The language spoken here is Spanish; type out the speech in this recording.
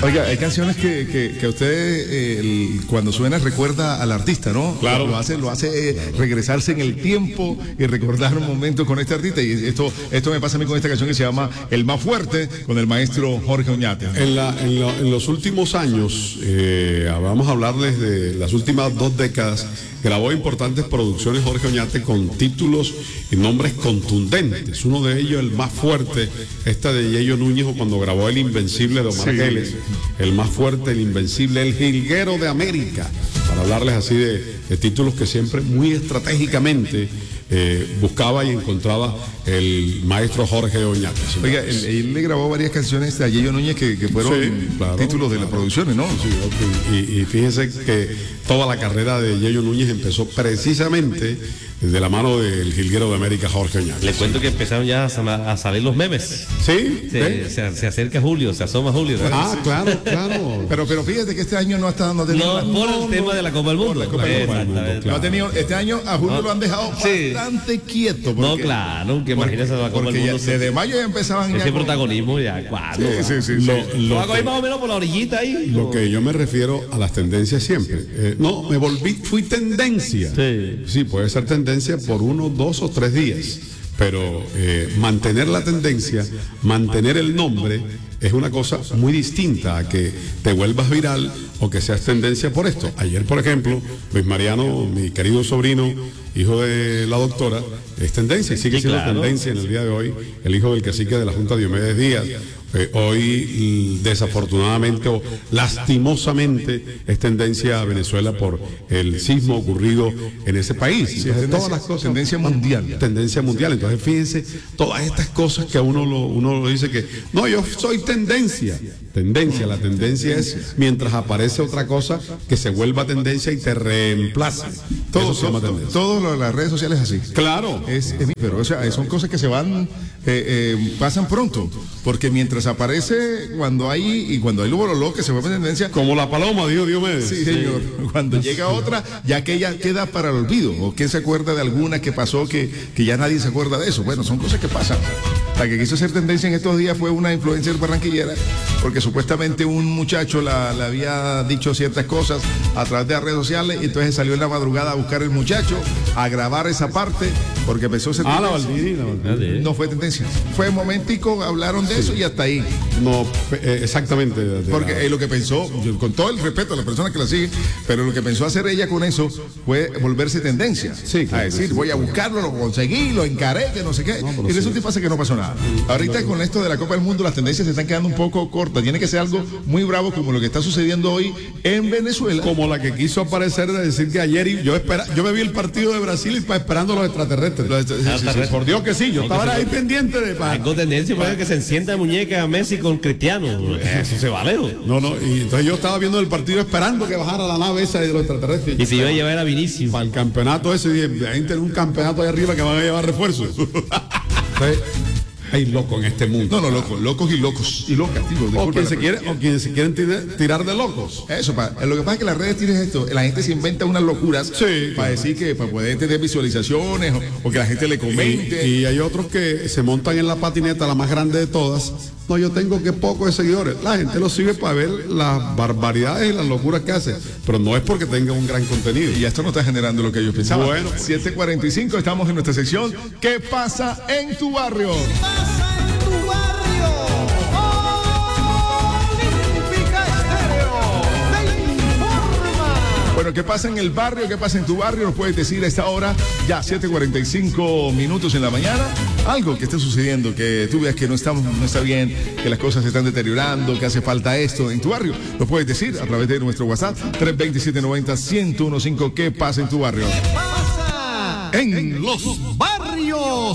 Oiga, hay canciones que a usted cuando suena recuerda al artista, ¿no? Claro. Lo hace regresarse en el tiempo y recordar un momento con este artista. Y esto me pasa a mí con esta canción que se llama El Más Fuerte, con el maestro Jorge Oñate. En los últimos años, vamos a hablarles de las últimas 2 décadas, grabó importantes producciones Jorge Oñate con títulos y nombres contundentes. Uno de ellos, El Más Fuerte, esta de Yeyo Núñez, o cuando grabó El Invencible de Omar Geles. El Más Fuerte, El Invencible, El Jilguero de América, para hablarles así de títulos que siempre muy estratégicamente buscaba y encontraba el maestro Jorge Oñate. Oiga, él le grabó varias canciones a Yeyo Núñez que fueron títulos de las producciones, ¿no? Sí, y fíjese que toda la carrera de Yeyo Núñez empezó precisamente de la mano del Jilguero de América, Jorge Oñate. Le cuento que empezaron ya a salir los memes. Sí, se acerca Julio, se asoma Julio, ¿no? Ah, claro. Pero fíjate que este año no tenido por el tema de la Copa del Mundo. Exactamente. No ha tenido, este año a Julio lo han dejado bastante quieto. No, claro, que imagínese la Copa del Mundo. Desde mayo ya empezaban ese protagonismo ya, ¿cuándo? Sí. Lo hago ahí más o menos por la orillita ahí. Lo que yo me refiero a las tendencias siempre. Fui tendencia. Sí, puede ser tendencia por 1, 2 o 3 días. Pero mantener la tendencia, mantener el nombre, es una cosa muy distinta a que te vuelvas viral o que seas tendencia por esto. Ayer, por ejemplo, Luis Mariano, mi querido sobrino, hijo de la doctora, es tendencia y sigue siendo tendencia en el día de hoy, el hijo del cacique de la Junta Diomedes Díaz. Hoy, desafortunadamente o lastimosamente, es tendencia a Venezuela por el sismo ocurrido en ese país. Sí, todas las cosas. Tendencia mundial. Tendencia mundial. Entonces, fíjense, todas estas cosas que a uno lo dice que, no, yo soy tendencia. La tendencia es mientras aparece otra cosa que se vuelva tendencia y te reemplaza. Todo las redes sociales es así. Claro. Pero o sea, son cosas que se van, pasan pronto. Porque mientras aparece, cuando hay lo que se vuelve tendencia. Como la paloma, dijo Diomedes. Sí, señor. Cuando llega otra, ya que ella queda para el olvido. O que se acuerda de alguna que pasó que ya nadie se acuerda de eso. Bueno, son cosas que pasan. La que quiso hacer tendencia en estos días fue una influencer barranquillera, porque supuestamente un muchacho le había dicho ciertas cosas a través de las redes sociales, y entonces salió en la madrugada a buscar el muchacho, a grabar esa parte, porque empezó a ser la Valdivi. No fue tendencia. Fue un momentico, hablaron de eso y hasta ahí. No, exactamente. Porque lo que pensó, con todo el respeto a las personas que la siguen, pero lo que pensó hacer ella con eso fue volverse tendencia. Sí, claro, a decir, voy a buscarlo, lo conseguí, lo encaré, que no sé qué. Y resulta y pasa que no pasó nada. Ahorita con esto de la Copa del Mundo, las tendencias se están quedando un poco cortas. Tiene que ser algo muy bravo, como lo que está sucediendo hoy en Venezuela. Como la que quiso aparecer de decir que ayer yo me vi el partido de Brasil y esperando a los extraterrestres. Por Dios que sí, yo estaba ahí pendiente de... Algo tendencia, puede que se encienda muñeca Messi con Cristiano. Eso se vale. No, y entonces yo estaba viendo el partido esperando que bajara la nave esa de los extraterrestres. Y si iba a llevar a Vinicius. Para el campeonato ese, dije, ahí tiene un campeonato ahí arriba que van a llevar refuerzos. Entonces, hay locos en este mundo. No, locos y locos. Y locas, tío. O quienes se quieren tirar de locos. Eso, lo que pasa es que las redes tienen esto. La gente se inventa unas locuras para decir que para poder tener visualizaciones o que la gente le comente. Y hay otros que se montan en la patineta, la más grande de todas. No, yo tengo que poco de seguidores. La gente lo sigue para ver las barbaridades y las locuras que hace. Pero no es porque tenga un gran contenido. Y esto no está generando lo que ellos pensaban. Bueno, 7:45, estamos en nuestra sección ¿Qué pasa en tu barrio? Bueno, ¿qué pasa en el barrio? ¿Qué pasa en tu barrio? Nos puedes decir a esta hora, ya 7:45 minutos en la mañana, algo que esté sucediendo, que tú veas que no está bien, que las cosas se están deteriorando, que hace falta esto en tu barrio. Lo puedes decir a través de nuestro WhatsApp, 327-90-1015. ¿Qué pasa en tu barrio? ¿Qué pasa en los barrios?